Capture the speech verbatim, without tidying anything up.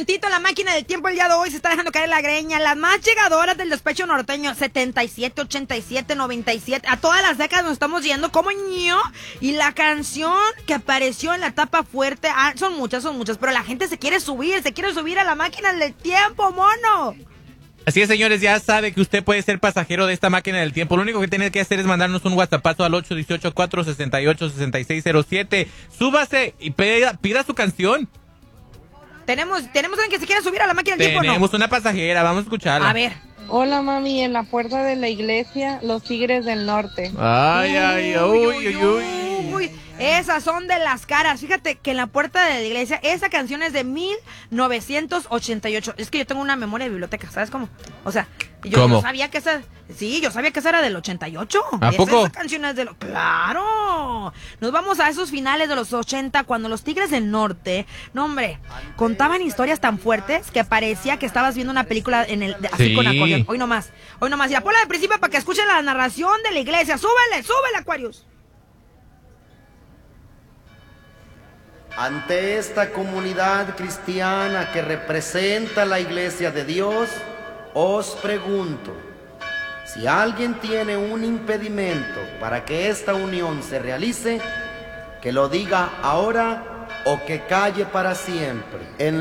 momentito, la máquina del tiempo el día de hoy se está dejando caer la greña. Las más llegadoras del despecho norteño, setenta y siete, ochenta y siete, noventa y siete. A todas las décadas nos estamos yendo como ño. Y la canción que apareció en la etapa fuerte, ah, son muchas, son muchas, pero la gente se quiere subir, se quiere subir a la máquina del tiempo, mono. Así es, señores, ya sabe que usted puede ser pasajero de esta máquina del tiempo. Lo único que tiene que hacer es mandarnos un WhatsAppazo al ocho uno ocho, cuatro seis ocho, seis seis cero siete. Súbase y pida, pida su canción. Tenemos, tenemos alguien que se quiere subir a la máquina del tiempo, ¿no? Tenemos una pasajera, vamos a escucharla. A ver. Hola, mami, en la puerta de la iglesia, los Tigres del Norte. Ay, ay, uy, uy, uy. uy. uy. Esas son de las caras. Fíjate que en la puerta de la iglesia, esa canción es de mil novecientos ochenta y ocho. Es que yo tengo una memoria de biblioteca, ¿sabes cómo? O sea, yo, ¿Cómo? yo sabía que esa... Sí, yo sabía que esa era del ochenta y ocho. ¿A esa, poco? Esa canción es de lo... ¡Claro! Nos vamos a esos finales de los ochenta, cuando los Tigres del Norte, no hombre, contaban historias tan fuertes que parecía que estabas viendo una película en el así Sí. con acordeón. Hoy nomás, hoy nomás. Y la ponla de principio para que escuchen la narración de la iglesia. ¡Súbele, súbele, Aquarius! Ante esta comunidad cristiana que representa la Iglesia de Dios, os pregunto, si alguien tiene un impedimento para que esta unión se realice, que lo diga ahora o que calle para siempre. En